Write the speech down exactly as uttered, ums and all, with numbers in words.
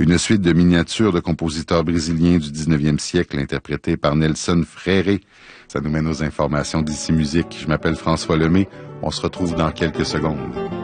Une suite de miniatures de compositeurs brésiliens du dix-neuvième siècle interprétées par Nelson Freire. Ça nous mène aux informations d'Ici Musique. Je m'appelle François Lemay. On se retrouve dans quelques secondes.